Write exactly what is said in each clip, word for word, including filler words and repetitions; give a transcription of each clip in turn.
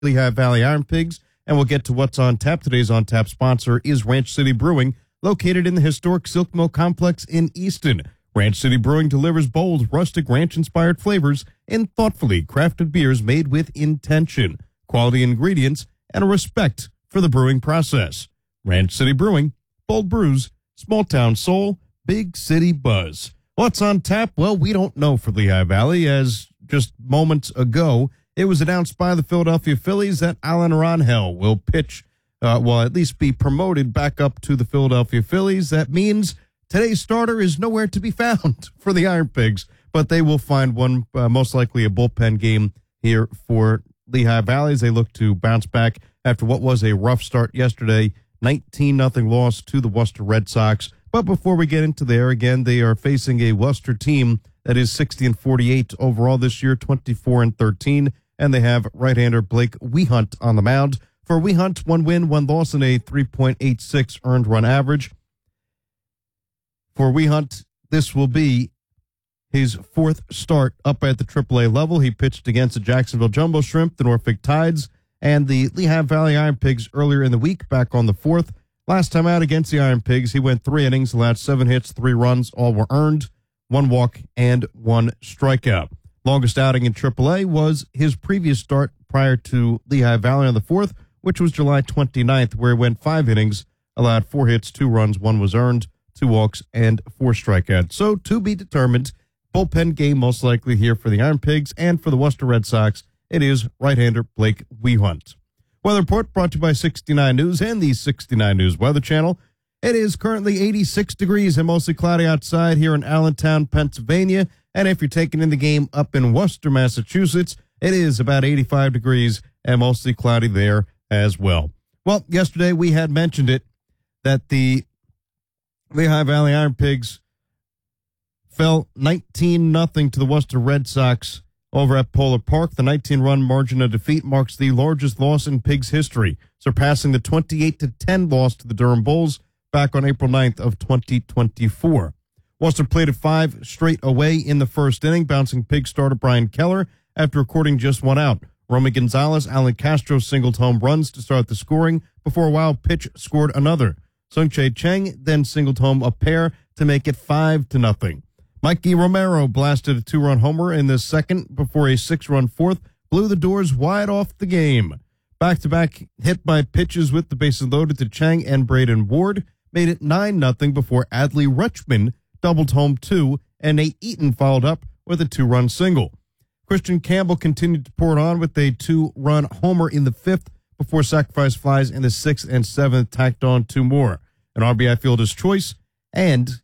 Lehigh Valley Iron Pigs, and we'll get to what's on tap. Today's on tap sponsor is Ranch City Brewing, located in the historic Silk Mill Complex in Easton. Ranch City Brewing delivers bold, rustic, ranch-inspired flavors in thoughtfully crafted beers made with intention, quality ingredients, and a respect for the brewing process. Ranch City Brewing, bold brews, small-town soul, big city buzz. What's on tap? Well, we don't know for Lehigh Valley, as just moments ago, it was announced by the Philadelphia Phillies that Alan Ronhell will pitch, uh, will at least be promoted back up to the Philadelphia Phillies. That means today's starter is nowhere to be found for the Iron Pigs, but they will find one, uh, most likely a bullpen game here for Lehigh Valley as they look to bounce back after what was a rough start yesterday, nineteen nothing loss to the Worcester Red Sox. But before we get into there, again, they are facing a Worcester team that is sixty and forty-eight overall this year, twenty-four and thirteen, and they have right-hander Blake Wehunt on the mound. For Wehunt, one win, one loss, and a three point eight six earned run average. For Wehunt, this will be his fourth start up at the triple A level. He pitched against the Jacksonville Jumbo Shrimp, the Norfolk Tides, and the Lehigh Valley Iron Pigs earlier in the week, back on the fourth. Last time out against the Iron Pigs, he went three innings, allowed seven hits, three runs, all were earned, one walk, and one strikeout. Longest outing in triple A was his previous start prior to Lehigh Valley on the fourth, which was July twenty-ninth, where he went five innings, allowed four hits, two runs, one was earned, two walks, and four strikeouts. So, to be determined, bullpen game most likely here for the Iron Pigs, and for the Worcester Red Sox, it is right-hander Blake Wehunt. Weather report brought to you by sixty-nine News and the sixty-nine News Weather Channel. It is currently eighty-six degrees and mostly cloudy outside here in Allentown, Pennsylvania. And if you're taking in the game up in Worcester, Massachusetts, it is about eighty-five degrees and mostly cloudy there as well. Well, yesterday we had mentioned it, that the Lehigh Valley Iron Pigs fell nineteen nothing to the Worcester Red Sox over at Polar Park. The nineteen-run margin of defeat marks the largest loss in Pigs history, surpassing the twenty-eight to ten loss to the Durham Bulls back on April ninth of twenty twenty-four. Worcester played at five straight away in the first inning, bouncing Pig starter Brian Keller after recording just one out. Romy Gonzalez, Alan Castro singled home runs to start the scoring before a wild pitch scored another. Sung-Chae Cheng then singled home a pair to make it five to nothing. Mikey Romero blasted a two-run homer in the second before a six-run fourth blew the doors wide off the game. Back-to-back hit by pitches with the bases loaded to Chang and Braden Ward made it nine nothing before Adley Rutschman doubled home two, and Nate Eaton followed up with a two-run single. Christian Campbell continued to pour it on with a two-run homer in the fifth before sacrifice flies in the sixth and seventh tacked on two more. An R B I fielder's choice and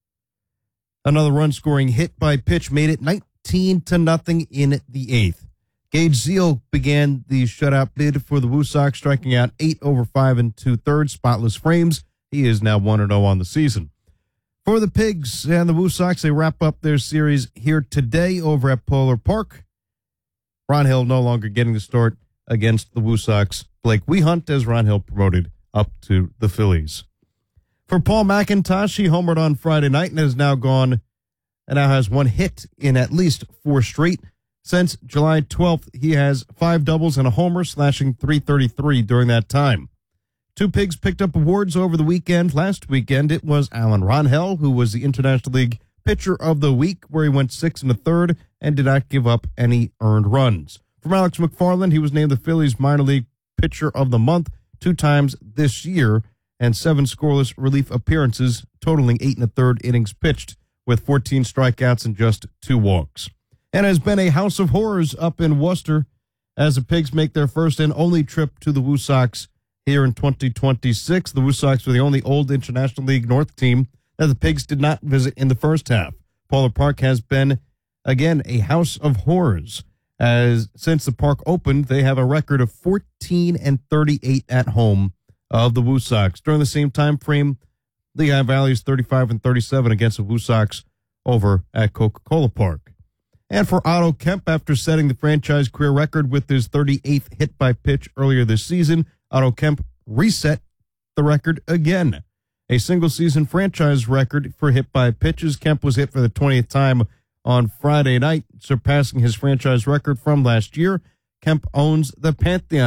another run-scoring hit by pitch made it nineteen to nothing in the eighth. Gage Zeal began the shutout bid for the Woo Sox, striking out eight over five and two-thirds, spotless frames. He is now one and oh on the season. For the Pigs and the Woo Sox, they wrap up their series here today over at Polar Park. Ron Hill no longer getting the start against the Woo Sox. Blake Wehunt as Ron Hill promoted up to the Phillies. For Paul McIntosh, he homered on Friday night and has now gone and now has one hit in at least four straight. Since July twelfth, he has five doubles and a homer, slashing three thirty-three during that time. Two Pigs picked up awards over the weekend. Last weekend, it was Alan Ronhell, who was the International League Pitcher of the Week, where he went six and a third and did not give up any earned runs. From Alex McFarland, he was named the Phillies Minor League Pitcher of the Month two times this year, and seven scoreless relief appearances, totaling eight and a third innings pitched, with fourteen strikeouts and just two walks. And has been a house of horrors up in Worcester as the Pigs make their first and only trip to the Woo Sox here in twenty twenty-six. The Woo Sox were the only old International League North team that the Pigs did not visit in the first half. Polar Park has been, again, a house of horrors. As since the park opened, they have a record of fourteen and thirty-eight at home of the Woo Sox. During the same time frame, Lehigh Valley is thirty-five and thirty-seven against the Woo Sox over at Coca-Cola Park. And for Otto Kemp, after setting the franchise career record with his thirty-eighth hit by pitch earlier this season, Otto Kemp reset the record again. A single-season franchise record for hit by pitches. Kemp was hit for the twentieth time on Friday night, surpassing his franchise record from last year. Kemp owns the Pantheon